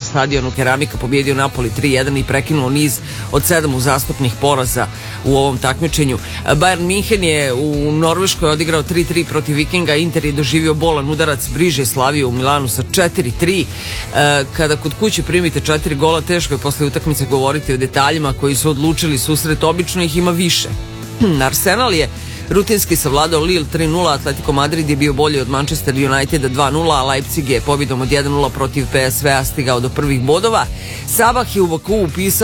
stadionu Keramika pobjedio Napoli 3-1 i prekinuo niz od 7 uzastopnih poraza u ovom takmičenju. Bayern Minhen je u Norveškoj odigrao 3-3 protiv Vikinga, Inter je doživio bolan udarac, Briže slavio u Milanu sa 4-3. Kada kod kuće primite 4 gola, teško je posle utakmice govoriti o detaljima koji su odlučili susret, obično ih ima više. Arsenal je rutinski savladao Lille 3-0, Atletico Madrid je bio bolji od Manchester Uniteda 2-0, a Leipzig je pobjedom od 1-0 protiv PSV-a stigao do prvih bodova. Sabah je u Bakuu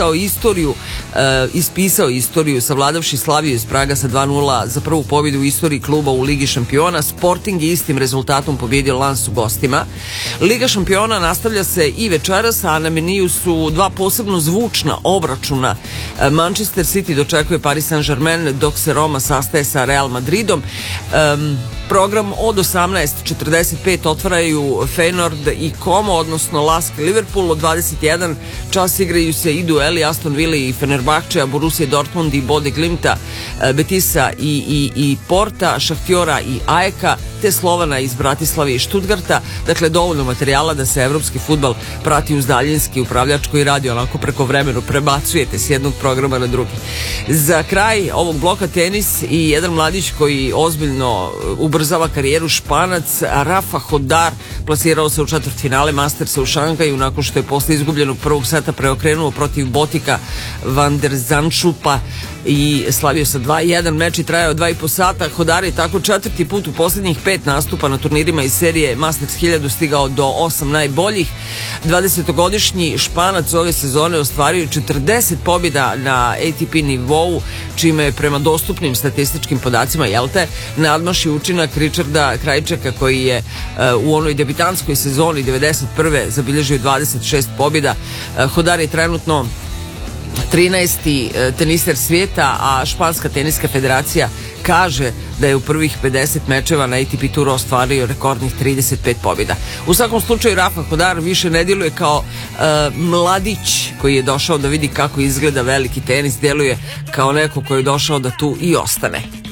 ispisao istoriju savladavši Slaviju iz Praga sa 2-0 za prvu pobjedu u istoriji kluba u Ligi šampiona. Sporting je istim rezultatom pobjedio Lens u gostima. Liga šampiona nastavlja se i večeras, a na meniju su dva posebno zvučna obračuna. Manchester City dočekuje Paris Saint-Germain, dok se Roma sastaje sa Real Madridom. Program od 18:45 otvaraju Feyenoord i Como, odnosno Lask Liverpool. Od 21 čas igraju se i dueli Aston Villa i Fenerbahčeja, Borussia Dortmund i Bode Glimta, Betisa i Porta, Šahtjora i Ajeka, te Slovana iz Bratislave i Štutgarta. Dakle, dovoljno materijala da se evropski fudbal prati uz daljinski, upravljačko i radio, onako prekovremeno prebacujete s jednog programa na drugi. Za kraj ovog bloka tenis i jedan mladić koji ozbiljno ubrzava karijeru, Španac Rafa Hodar plasirao se u četvrtfinale Mastersa u Šanghaju nakon što je posle izgubljenog prvog seta preokrenuo protiv Botika van der Zandschulpa i slavio sa 2-1. Meč je trajao 2,5 sata. Hodar je tako četvrti put u posljednjih 5 nastupa na turnirima iz serije Masters 1000 stigao do 8 najboljih. 20-godišnji Španac ove sezone ostvario 40 pobjeda na ATP nivou, čime je prema dostupnim statističkim podacima nadmašio učinak Richarda Krajčeka koji je u onoj debitanskoj sezoni 91. zabilježio 26 pobjeda. Hodar je trenutno 13. teniser svijeta, a Španska teniska federacija kaže da je u prvih 50 mečeva na ATP Touru ostvario rekordnih 35 pobjeda. U svakom slučaju Rafa Hodar više ne djeluje kao mladić koji je došao da vidi kako izgleda veliki tenis, djeluje kao neko koji je došao da tu i ostane.